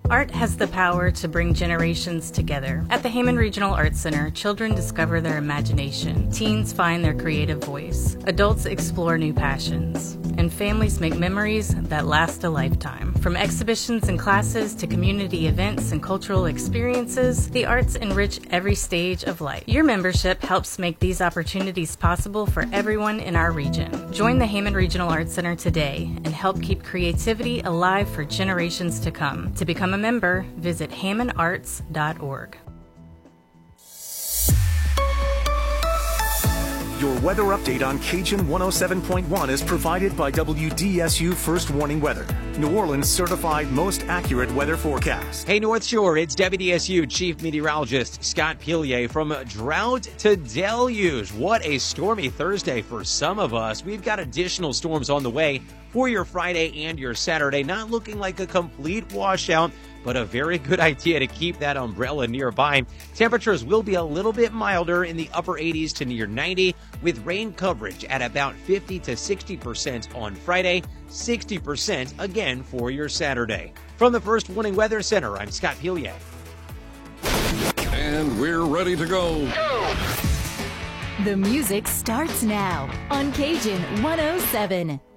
Art has the power to bring generations together. At the Hammond Regional Arts Center, children discover their imagination, teens find their creative voice, adults explore new passions, and families make memories that last a lifetime. From exhibitions and classes to community events and cultural experiences, the arts enrich every stage of life. Your membership helps make these opportunities possible for everyone in our region. Join the Hammond Regional Arts Center today and help keep creativity alive for generations to come. To become a member, visit hammondarts.org. Your weather update on Cajun 107.1 is provided by WDSU First Warning Weather, New Orleans certified most accurate weather forecast. Hey North Shore, it's WDSU Chief Meteorologist Scott Pilier. From drought to deluge. What a stormy Thursday for some of us. We've got additional storms on the way for your Friday and your Saturday. Not looking like a complete washout, but a very good idea to keep that umbrella nearby. Temperatures will be a little bit milder in the upper 80s to near 90, with rain coverage at about 50 to 60% on Friday, 60% again for your Saturday. From the First Warning Weather Center, I'm Scott Pilier. And we're ready to go. The music starts now on Cajun 107.